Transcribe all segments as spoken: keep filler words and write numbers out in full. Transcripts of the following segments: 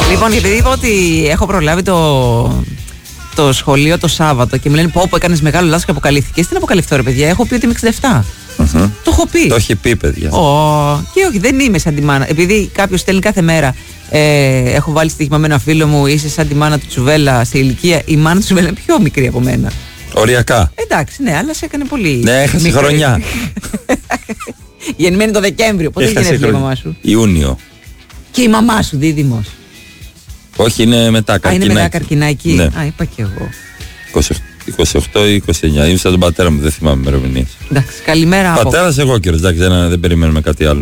Λοιπόν, επειδή είπα ότι έχω προλάβει το, το σχολείο το Σάββατο και μου λένε πω, πω έκανες μεγάλο λάθος και αποκαλύφθηκες. Τι να αποκαλυφθώ, ρε παιδιά, έχω πει ότι είμαι εξήντα επτά. Mm-hmm. Το έχω πει. Το έχει πει, παιδιά. Oh, και όχι, δεν είμαι σαν τη μάνα. Επειδή κάποιος στέλνει κάθε μέρα, ε, έχω βάλει στοίχημα με ένα φίλο μου, είσαι σαν τη μάνα του Τσουβέλα σε ηλικία. Η μάνα του Τσουβέλα είναι πιο μικρή από μένα. Οριακά. Εντάξει, ναι, αλλά σε έκανε πολύ. Ναι, έχασε μικρή χρονιά. Γεννημένη το Δεκέμβριο. Πότε έγινε η μαμά σου? Ιούνιο. Και η μαμά σου, δίδυμος? Όχι, είναι μετά καρκινάκι. Α, είναι μετά καρκινάκι. Ναι. Α, είπα και εγώ. είκοσι οκτώ ή είκοσι εννιά. Είμαι σαν τον πατέρα μου, δεν θυμάμαι ημερομηνίες. Εντάξει, καλημέρα. Πατέρας από... εγώ καιρός, εντάξει, δεν, δεν περιμένουμε κάτι άλλο.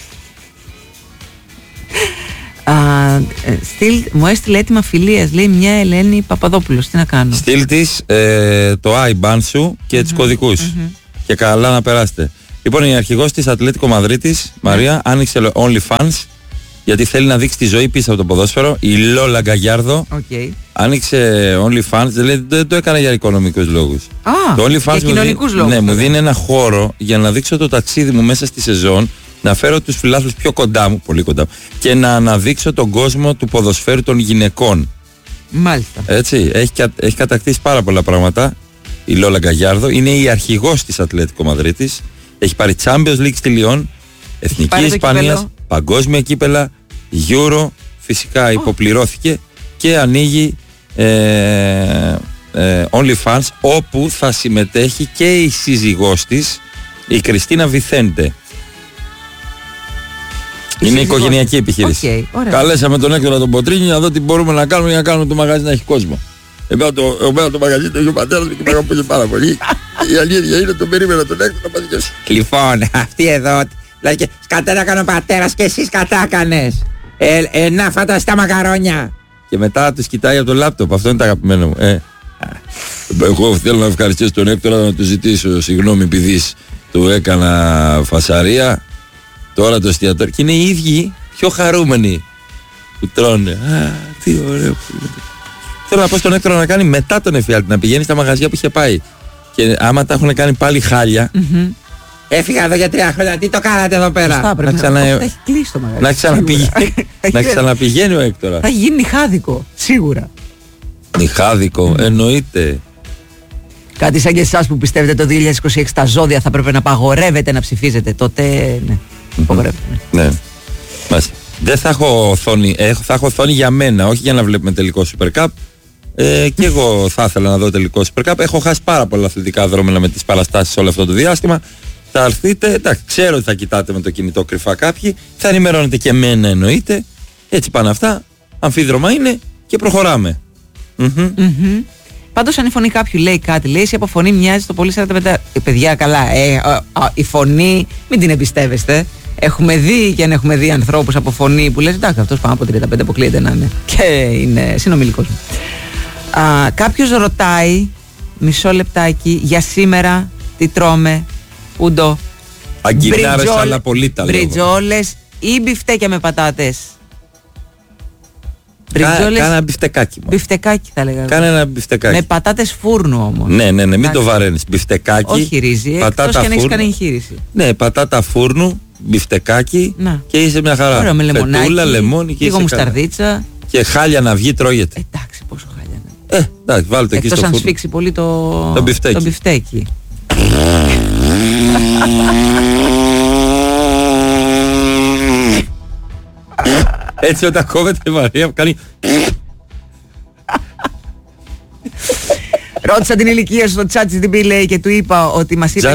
Α, στυλ, μου έστειλε έτοιμα φιλίας, λέει μια Ελένη Παπαδόπουλος. Τι να κάνω? Στυλ της ε, το άι μπαν σου και mm-hmm, τους κωδικούς. Mm-hmm. Και καλά να περάσετε. Λοιπόν, η αρχηγός της Ατλέτικο Μαδρίτης, Μαρία, mm-hmm. άνοιξε OnlyFans γιατί θέλει να δείξει τη ζωή πίσω από το ποδόσφαιρο. Η Λόλα Γκαγιάρδο okay. άνοιξε OnlyFans, δηλαδή δεν το έκανα για οικονομικούς λόγους. Ah, το OnlyFans για κοινωνικούς λόγους. Ναι, μου δίνει ένα χώρο για να δείξω το ταξίδι μου μέσα στη σεζόν, να φέρω τους φιλάθλους πιο κοντά μου, πολύ κοντά μου, και να αναδείξω τον κόσμο του ποδοσφαίρου των γυναικών. Μάλιστα. Έτσι, έχει, έχει κατακτήσει πάρα πολλά πράγματα η Λόλα Γκαγιάρδο, είναι η αρχηγός της Ατλέτικο Μαδρίτης, έχει πάρει Champions League στη Λιόν, Εθνική Ισπανίας, παγκόσμια κύπελα, Euro, φυσικά oh. υποπληρώθηκε και ανοίγει ε, ε, OnlyFans, όπου θα συμμετέχει και η σύζυγός της, η Κριστίνα Βιθέντε. Είναι οικογενειακή επιχείρηση. Okay, καλέσαμε τον Έκτορα τον Ποτρίνη να δω τι μπορούμε να κάνουμε για να κάνουμε το μαγαζί να έχει κόσμο. Εμένα το, εμένα το μαγαζί το έχει ο πατέρας μου και με αγαπούσε πάρα πολύ. Η αλήθεια είναι τον περίμενα τον Έκτορα να πας. Λοιπόν, αυτή εδώ, δηλαδή σκατά να κάνω ο πατέρας και εσείς κατά κάνες. Ε, ε, να φάτα τα μακαρόνια. Και μετά τους κοιτάει από το λάπτοπ, αυτό είναι το αγαπημένο μου. Ε. Εγώ θέλω να ευχαριστήσω τον Έκτορα, να του ζητήσω συγγνώμη επειδή του έκανα φασαρία. Τώρα το εστιατόριο. Και είναι οι ίδιοι πιο χαρούμενοι που τρώνε. Α, τι ωραίο που είναι. Θέλω να πω στον Έκτορα να κάνει μετά τον εφιάλτη, να πηγαίνει στα μαγαζιά που είχε πάει. Και άμα τα έχουν κάνει πάλι χάλια. Mm-hmm. Έφυγα εδώ για τρία χρόνια. Τι το κάνατε εδώ πέρα? Σωστά, πρέπει να, ξανα... να... Έχει κλείσει το μαγαζί. Να ξαναπηγαίνει, να ξαναπηγαίνει ο Έκτορα. Θα γίνει νυχάδικο, σίγουρα. Νυχάδικο, mm. εννοείται. Κάτι σαν και εσάς που πιστεύετε το δύο χιλιάδες είκοσι έξι τα ζώδια θα πρέπει να απαγορεύετε να ψηφίζετε. Τότε ναι, απαγορεύετε. Ναι. Μάλιστα. Δεν θα έχω οθόνη, θα έχω οθόνη για μένα, όχι για να βλέπουμε τελικό Super Cup. Ε, και εγώ θα ήθελα να δω τελικό Super Cup. Έχω χάσει πάρα πολλά αθλητικά δρόμενα με τις παραστάσεις όλο αυτό το διάστημα. Θα έρθείτε, εντάξει, ξέρω ότι θα κοιτάτε με το κινητό κρυφά κάποιοι, θα ενημερώνετε και εμένα εννοείται. Έτσι πάνε αυτά. Αμφίδρομα είναι και προχωράμε. Mm-hmm. Mm-hmm. Πάντως αν η φωνή κάποιου λέει κάτι, λέει εσύ από φωνή μοιάζει το πολύ σαράντα πέντε. Ε, παιδιά, καλά, ε, α, α, η φωνή μην την εμπιστεύεστε. Έχουμε δει και αν έχουμε δει ανθρώπους από φωνή που λες εντάξει αυτός πάνω από τριάντα πέντε αποκλείεται να είναι. Και είναι συνομιλικός μου. Α, κάποιος ρωτάει, μισό λεπτάκι, για σήμερα τι τρώμε, ούντο? Αγκινάρες αλλά πολύ τα λέω. Μπριτζόλες ή μπιφτέκια με πατάτες? Κάνε ένα μπιφτεκάκι. Μπιφτεκάκι θα λέγαμε. Κάνε ένα μπιφτεκάκι. Με πατάτες φούρνου όμως. Ναι, ναι, ναι, μην το βαραίνεις. Μπιφτεκάκι. Όχι ρύζι, πατάτα εκτός και αν έχεις φούρνου. κάνει εγχείρηση. Ναι, πατάτα φούρνου, μπιφτεκάκι να. Και είσαι μια χαρά. Ωραία, με λεμονάκι, πετούλα, λεμόνι και λίγο μουσταρδίτσα. Και χάλια να βγει τρώγεται. Εντάξει, πόσο χάλια να βγει. Ε, εντάξει, βάλτε το εκεί στο φούρνο. Εκτός αν σφίξει πολύ το, το μπιφτέκι. Το μπιφτέκι. Έτσι όταν κόβεται η Μαρία κάνει. Ρώτησα την ηλικία στο ChatGPT λέει και του είπα ότι μας είπε.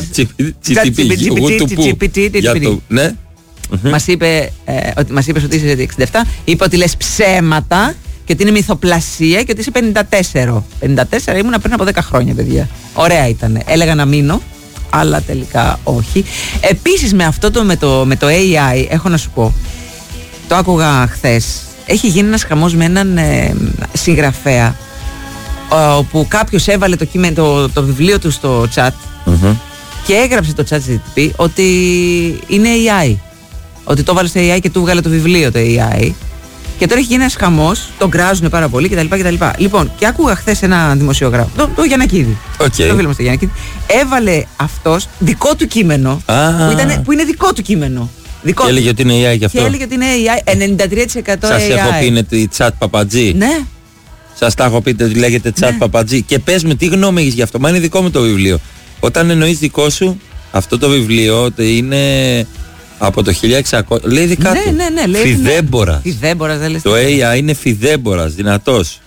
ChatGPT. Ναι. Μας είπε ότι μας είπες ότι είσαι εξήντα επτά. Είπα ότι λες ψέματα και ότι είναι μυθοπλασία και ότι είσαι πενήντα τέσσερα. πενήντα τέσσερα ήμουνα πριν από δέκα χρόνια, παιδιά. Ωραία ήταν. Έλεγα να μείνω, αλλά τελικά όχι. Επίσης με αυτό το με το, με το έι άι έχω να σου πω. Το άκουγα χθες. Έχει γίνει ένας χαμός με έναν ε, συγγραφέα όπου κάποιος έβαλε το, κείμενο, το, το βιβλίο του στο chat mm-hmm. και έγραψε το ChatGPT ότι είναι έι άι. Ότι το έβαλε στο έι άι και του βγάλε το βιβλίο το έι άι. Και τώρα έχει γίνει ένας χαμός, τον κράζουν πάρα πολύ κτλ. κτλ. Λοιπόν, και άκουγα χθες ένα δημοσιογράφο, το, το Γιαννακίδη. Okay. Το φίλο μας το Γιαννακίδη. Έβαλε αυτός δικό του κείμενο, ah. που, ήταν, που είναι δικό του κείμενο. Δικό... Και έλεγε ότι είναι έι άι γι' αυτό. Και έλεγε ότι είναι έι άι, ενενήντα τρία τοις εκατό Σας έι άι. έχω πει είναι τη Τσάτ Παπατζή. Ναι. Σας τα έχω πει ότι λέγεται Τσάτ Ναι. Παπατζή. Και πες με τι γνώμη έχεις γι' αυτό. Μα είναι δικό μου το βιβλίο. Όταν εννοείς δικό σου, αυτό το βιβλίο είναι από το χίλια εξακόσια. Λέει δικά Ναι, του. ναι, ναι, λέει, Φιδέμπορας. Φιδέμπορας, δεν λες. Το έι άι είναι φιδέμπορας, δυνατός.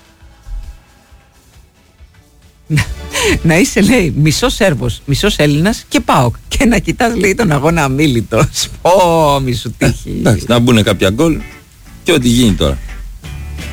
Να είσαι, λέει, μισός Σέρβος, μισός Έλληνας και ΠΑΟΚ. Και να κοιτάς, λέει, τον αγώνα αμίλητος. Ω, μη σου τύχει. Εντάξει, να μπουν κάποια γκολ και ό,τι γίνει τώρα.